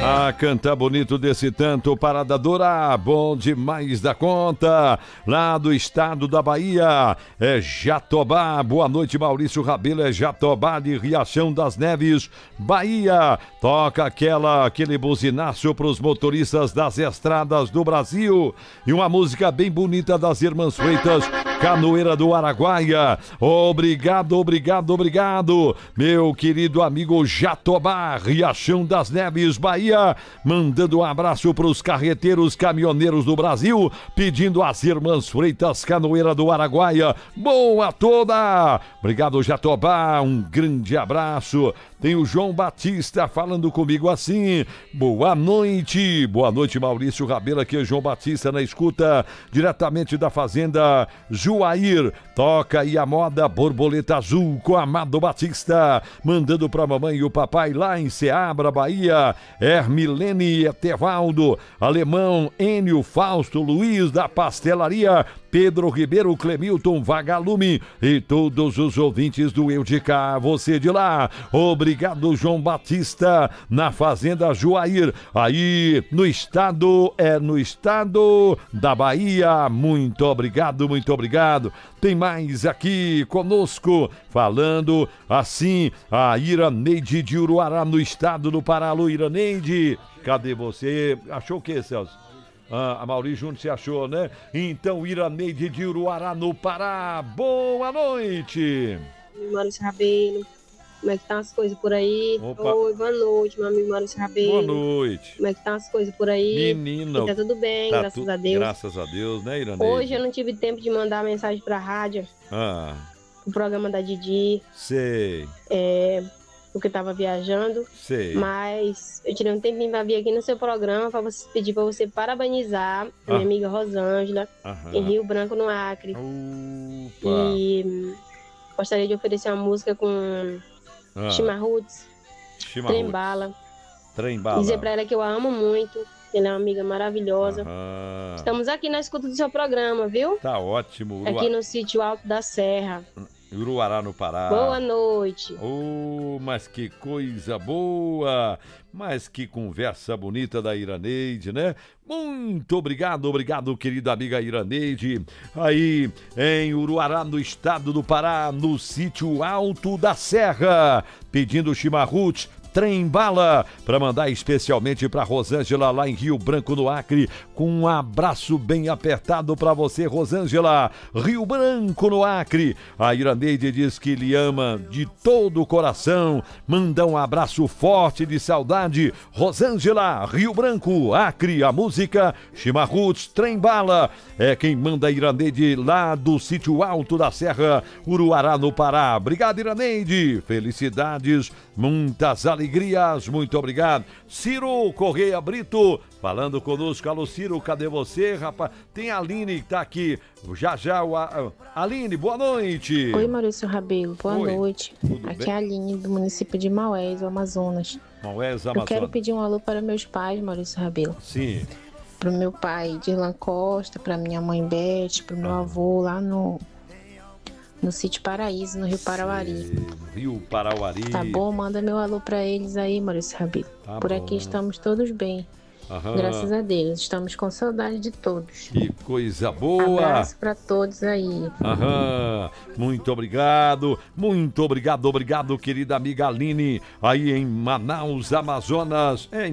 Ah, canta bonito desse tanto, Parada Dura, bom demais da conta, lá do estado da Bahia, é Jatobá, boa noite Maurício Rabelo, é Jatobá de Riachão das Neves, Bahia, toca aquele buzinaço pros motoristas das estradas do Brasil, e uma música bem bonita das Irmãs Freitas, Canoeira do Araguaia, obrigado, meu querido amigo Jatobá, Riachão das Neves, Bahia, mandando um abraço para os carreteiros caminhoneiros do Brasil, pedindo às Irmãs Freitas, Canoeira do Araguaia, boa toda, obrigado Jatobá, um grande abraço. Tem o João Batista falando comigo assim, boa noite Maurício Rabelo, aqui é João Batista na escuta, diretamente da fazenda Juair, toca aí a moda Borboleta Azul com Amado Batista, mandando pra mamãe e o papai lá em Ceabra, Bahia, Hermilene Etevaldo, Alemão, Enio, Fausto, Luiz da Pastelaria, Pedro Ribeiro, Clemilton, Vagalume e todos os ouvintes do Eu de Cá, você de lá, obrigado João Batista, na fazenda Juair, aí no estado da Bahia, muito obrigado, tem mais aqui conosco, falando assim, a Iraneide de Uruará, no estado do Pará. Alô, Iraneide, cadê você? Achou o que, Celso? A Maurício Júnior se achou, né? Então, Iraneide de Uruará, no Pará, boa noite. Maurício Rabelo, como é que estão as coisas por aí? Opa. Oi, boa noite, meu amigo Maurício Rabelo. Boa noite. Como é que estão as coisas por aí? Menina. Tá tudo bem, graças a Deus. Graças a Deus, né, Iraneide? Hoje eu não tive tempo de mandar mensagem pra rádio. O programa da Didi. Sei. Porque eu tava viajando. Sei. Mas eu tirei um tempinho pra vir aqui no seu programa pra pedir pra você parabenizar a minha amiga Rosângela, em Rio Branco, no Acre. Opa. E gostaria de oferecer uma música com Chimarruts, Trembala. Dizer pra ela que eu a amo muito. Ela é uma amiga maravilhosa. Estamos aqui na escuta do seu programa, viu? Tá ótimo. Aqui no sítio Alto da Serra. Uruará, no Pará. Boa noite. Mas que coisa boa, mas que conversa bonita da Iraneide, né? Muito obrigado, querida amiga Iraneide, aí em Uruará, no estado do Pará, no sítio Alto da Serra, pedindo chimarruts, Trem Bala, para mandar especialmente para Rosângela lá em Rio Branco, no Acre, com um abraço bem apertado para você, Rosângela, Rio Branco, no Acre. A Iraneide diz que lhe ama de todo o coração, manda um abraço forte de saudade, Rosângela, Rio Branco, Acre, a música Chimarruts, Trem Bala, é quem manda a Iraneide lá do sítio Alto da Serra, Uruará, no Pará. Obrigado, Iraneide, felicidades, muitas alegrias, muito obrigado. Ciro Correia Brito falando conosco. Alô, Ciro, cadê você, rapaz? Tem a Aline que tá aqui já. Aline, boa noite. Oi, Maurício Rabelo, boa noite. Aqui bem? é a Aline do município de Maués, Amazonas. Maués, Eu quero pedir um alô para meus pais, Maurício Rabelo. Sim. Para o meu pai, Dirlan Costa, para minha mãe Beth, para o meu avô lá no sítio Paraíso, no Rio Parauari. Rio Parauari. Tá bom? Manda meu alô pra eles aí, Maurício Rabelo. Tá Por bom. aqui estamos todos bem. Graças a Deus. Estamos com saudade de todos. Que coisa boa. Abraço pra todos aí. Muito obrigado, querida amiga Aline, aí em Manaus, Amazonas, em